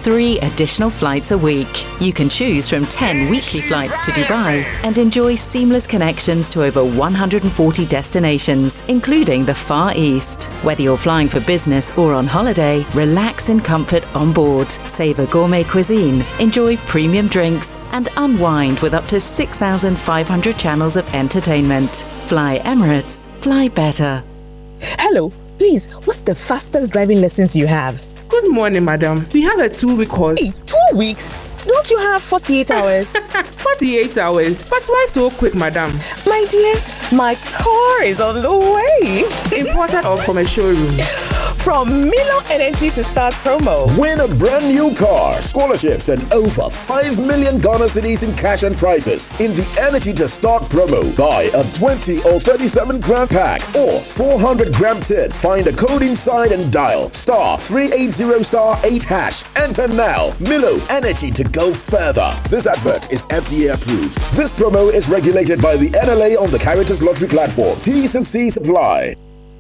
3 additional flights a week. You can choose from 10 weekly flights to Dubai and enjoy seamless connections to over 140 destinations, including the Far East. Whether you're flying for business or on holiday, relax in comfort on board, savor gourmet cuisine, enjoy premium drinks, and unwind with up to 6,500 channels of entertainment. Fly Emirates. Fly better. Hello, please, what's the fastest driving lessons you have? Good morning, madam. We have a 2-week course. Hey, 2 weeks? Don't you have 48 hours? 48 hours? But why so quick, madam? My dear, my car is on the way. Imported or from a showroom? From Milo Energy to Start promo. Win a brand new car, scholarships, and over 5 million Ghana cedis in cash and prizes in the Energy to Start promo. Buy a 20 or 37 gram pack or 400 gram tin. Find a code inside and dial *380*8#. Enter now. Milo Energy to go further. This advert is FDA approved. This promo is regulated by the NLA on the Caritas Lottery platform. T's and C's apply.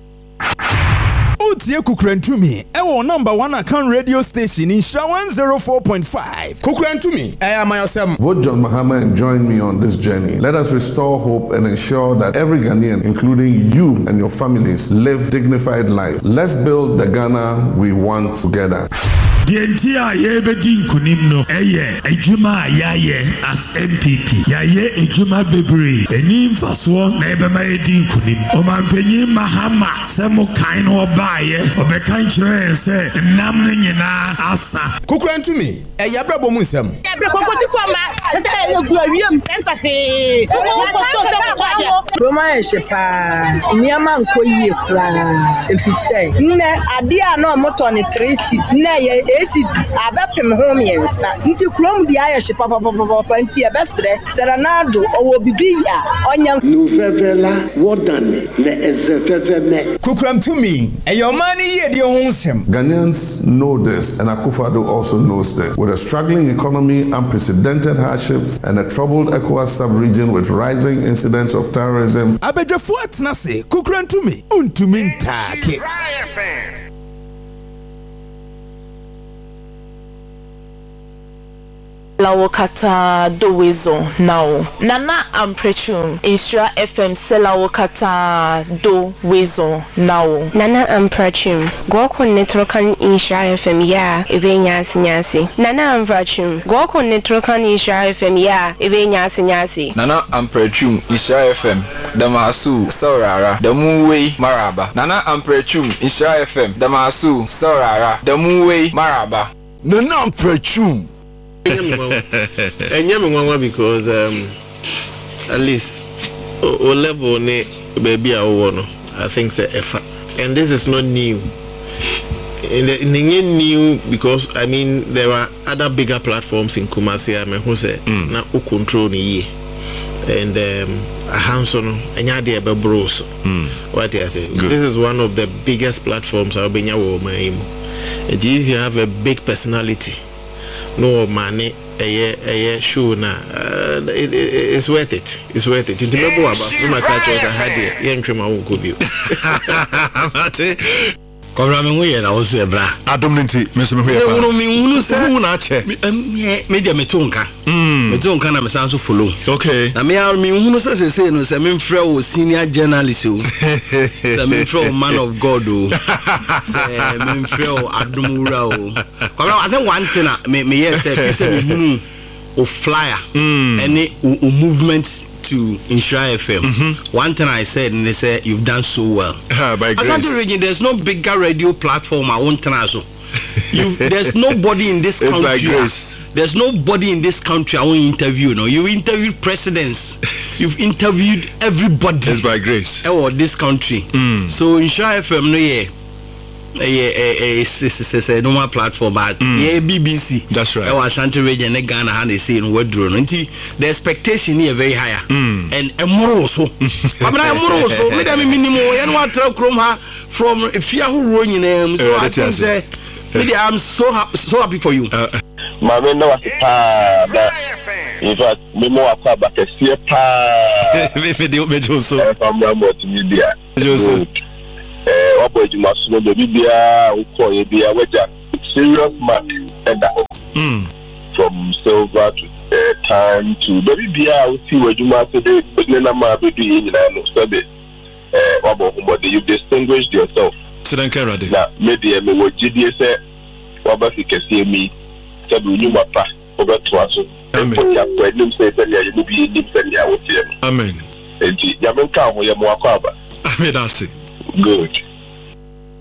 Otie Kukrentumi, ewo number 1 account radio station in Sha 104.5. Kukrentumi, I am myself. Vote John Mahama and join me on this journey. Let us restore hope and ensure that every Ghanaian, including you and your families, live dignified life. Let's build the Ghana we want together. The entire Yebedin Kunimno, Ejuma Yaye as MPP, Yaye Ejuma Bebri, Enim Faswa, Nebama Edin Kunim, Oman Penny Mahama, Samo Kaino Baye, Obekantre, say, Namnina Asa. Kukran to me, a Yabrabo Musam. Roma Shepa, Niaman Koyi, if you say, Adia no Motoni Tracy, Nay. Abapem home yensa nti krom di ayehye papa nti ebesre serenado owo bibiya onya nuvevela wodane le ezefeveme Kukram to me your money ye de honsem. Ghanaians know this and Akufo-Addo also knows this. With a struggling economy, unprecedented hardships and a troubled ECOWAS sub-region with rising incidents of terrorism, Abedjafo atnase Kukram to me untumi ntake. Lawokata dowezo now. Nana Amprechum Insura FM selawokata dowezo now. Nana Amprechum Goko Netrokan Insura FM ya nyasi. Nana Amprechum Goko Netrokan Insura FM ya nyasi. Nana Amprechum Insura FM Damasu Saurara Damuwe Maraba. Nana Amprechum Insura FM Damasu Saurara Damuwe Maraba. Nana Amprechum because at least o level ne baby I think say effort, and this is not new. New because I mean there are other bigger platforms in Kumasi. I mean who say na o control ni and a hands-on anyade ebe bros. What I say? This is one of the biggest platforms I've been if you have a big personality. No money, a show na. It's worth it. It's worth it. You remember about my catch was a had young criminal who could be. Kọ̀ọ̀rọ̀ mi na wọ́n sọ ẹ̀bra. Adomniti, Mr. Mhuya. Wọ́n sẹ́ wọ́n náà kyẹ́. Media metonka. Metonka na mesan so follow. Okay. Na me hunu sɛ no sɛ me mfrɛ wo senior journalist o. Sɛ me mfrɛ wo man of God o. Sɛ me mfrɛ wo adomwura o. Kọ̀ọ̀rọ̀ I think one thing me yes say me hunu o flyer. Any o movement to Insura FM. One thing I said, and they said you've done so well. By grace. Asante Region, there's no bigger radio platform I won't so. There's nobody in this country. By grace. There's nobody in this country I won't interview. No, you interviewed presidents. You've interviewed everybody. It's by grace. Oh, this country. So Insura FM, no yeah. It's a normal platform, but BBC. That's right. Ashanti Region, Ghana, and they say in word drone. The expectation here very higher. And Moroso. I'm Moroso. Minimum. And what from Fiahu Ruin name. So I think say, I'm so happy for you. My man, no, in fact, me more about a fear. From multimedia. What boy you must know the media who call you be a wager serious mark and from silver to time to baby bia we see what you must say na ma be do yin na no sabe you distinguished yourself na maybe me wo gidie say waba fikese mi sabe onyu mapa obeto aso amen ya problem say tell ya you be nim tell ya wo tie amen enti ya men ka ho ye mo akwa ba amen that's it good